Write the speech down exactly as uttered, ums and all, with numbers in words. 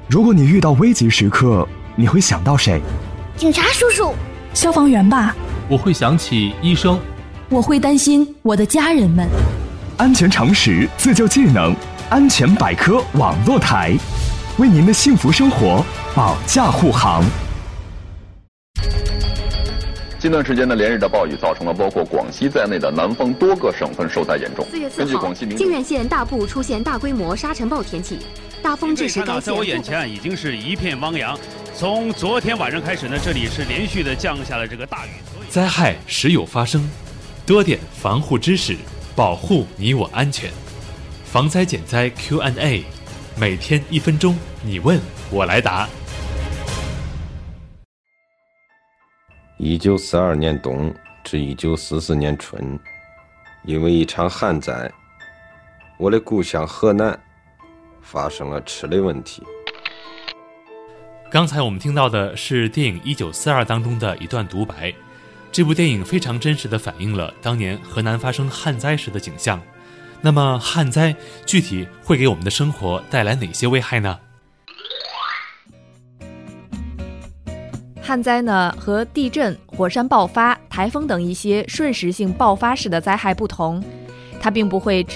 如果你遇到危急时刻，你会想到谁？ 警察叔叔。 消防员吧。 我会想起医生。 我会担心我的家人们。 安全常识，自救技能，安全百科网络台，为您的幸福生活保驾护航。 近段时间的连日的暴雨造成了包括广西在内的南方多个省份受灾严重。 四月四号，靖远县大部出现大规模沙尘暴天气，大风致使该县。 在我眼前已经是一片汪洋。从昨天晚上开始呢，这里是连续的降下了这个大雨。 灾害时有发生，多点防护知识，保护你我安全。防灾减灾 Q and A， 每天一分钟，你问我来答。 一九四二年冬至一九四四年春，因为一场旱灾，我的故乡河南发生了吃的问题。 刚才我们听到的是电影《一九四二》当中的一段独白。这部电影非常真实地反映了当年河南发生旱灾时的景象。那么旱灾具体会给我们的生活带来哪些危害呢？ 旱灾呢，和地震、火山爆发、台风等一些瞬时性爆发式的灾害不同，它并不会